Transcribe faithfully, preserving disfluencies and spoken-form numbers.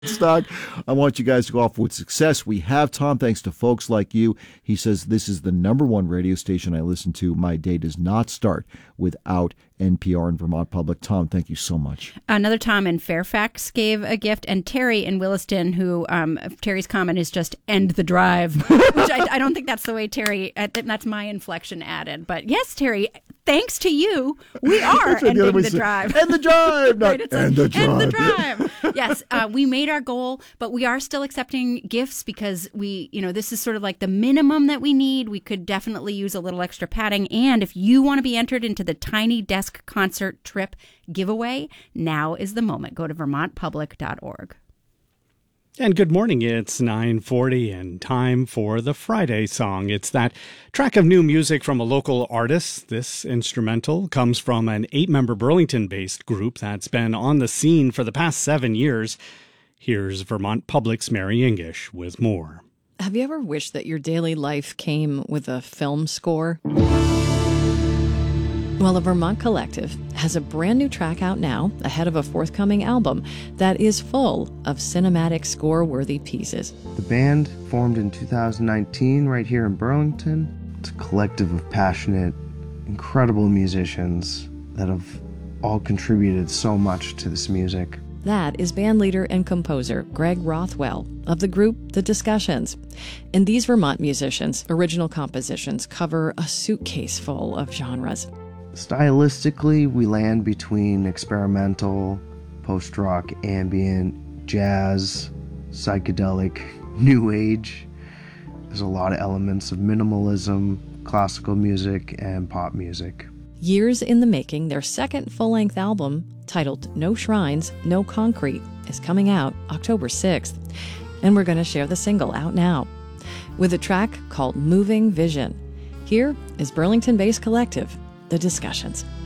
Stock. I want you guys to go off with success. We have Tom, thanks to folks like you. He says, this is the number one radio station I listen to. My day does not start without N P R and Vermont Public. Tom, thank you so much. Another Tom in Fairfax gave a gift, and Terry in Williston, who um, Terry's comment is just end the drive, which I, I don't think that's the way Terry, I think that's my inflection added. But yes, Terry, thanks to you, we are ending the, the drive. End the drive, not right, end like, the drive. End the drive. Yes, uh, we made our goal, but we are still accepting gifts because we, you know, this is sort of like the minimum that we need. We could definitely use a little extra padding. And if you want to be entered into the Tiny Desk Concert Trip giveaway, now is the moment. Go to vermont public dot org. And good morning. It's nine forty and time for the Friday song. It's that track of new music from a local artist. This instrumental comes from an eight-member Burlington-based group that's been on the scene for the past seven years. Here's Vermont Public's Mary English with more. Have you ever wished that your daily life came with a film score? Well, the Vermont Collective has a brand new track out now, ahead of a forthcoming album, that is full of cinematic score-worthy pieces. The band formed in two thousand nineteen right here in Burlington. It's a collective of passionate, incredible musicians that have all contributed so much to this music. That is bandleader and composer Greg Rothwell of the group The Discussions. And these Vermont musicians' original compositions cover a suitcase full of genres. Stylistically, we land between experimental, post-rock, ambient, jazz, psychedelic, new age. There's a lot of elements of minimalism, classical music, and pop music. Years in the making, their second full-length album, titled No Shrines, No Concrete, is coming out October sixth. And we're going to share the single out now with a track called Moving Vision. Here is Burlington-based collective The Discussions.